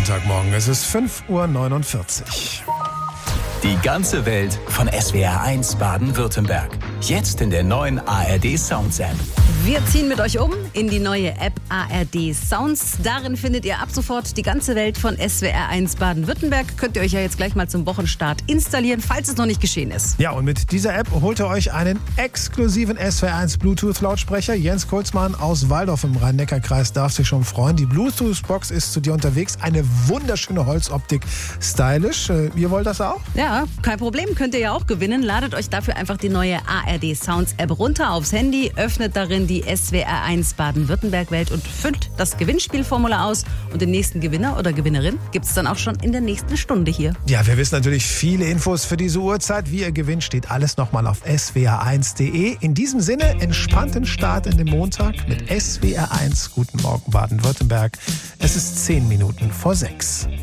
Montagmorgen. Es ist 5:49 Uhr. Die ganze Welt von SWR1 Baden-Württemberg. Jetzt in der neuen ARD Sounds App. Wir ziehen mit euch um in die neue App ARD Sounds. Darin findet ihr ab sofort die ganze Welt von SWR1 Baden-Württemberg. Könnt ihr euch ja jetzt gleich mal zum Wochenstart installieren, falls es noch nicht geschehen ist. Ja, und mit dieser App holt ihr euch einen exklusiven SWR1 Bluetooth-Lautsprecher. Jens Kulzmann aus Walldorf im Rhein-Neckar-Kreis darf sich schon freuen. Die Bluetooth-Box ist zu dir unterwegs. Eine wunderschöne Holzoptik. Stylisch. Ihr wollt das auch? Ja, kein Problem. Könnt ihr ja auch gewinnen. Ladet euch dafür einfach die neue ARD Sounds App runter aufs Handy, öffnet darin die SWR1 Baden-Württemberg-Welt und füllt das Gewinnspielformular aus. Und den nächsten Gewinner oder Gewinnerin gibt es dann auch schon in der nächsten Stunde hier. Ja, wir wissen natürlich viele Infos für diese Uhrzeit. Wie ihr gewinnt, steht alles nochmal auf swr1.de. In diesem Sinne, entspannten Start in den Montag mit SWR1. Guten Morgen Baden-Württemberg. Es ist 10 Minuten vor 6.